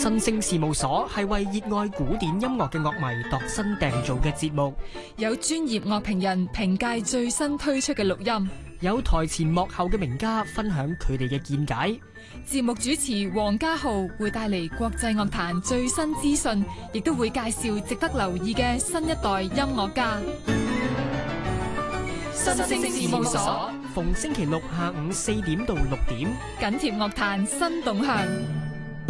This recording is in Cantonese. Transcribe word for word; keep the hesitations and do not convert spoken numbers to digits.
新聲事務所係為熱愛古典音樂嘅樂迷度身訂造嘅節目， 有專業樂評人評介最新推出嘅錄音， 有台前幕後嘅名家分享佢哋嘅見解。 節目主持黃家豪會帶嚟國際樂壇最新資訊，亦都會介紹值得留意嘅新一代音樂家。新聲事務所， 逢星期六下午四點到六點， 緊貼樂壇新動向。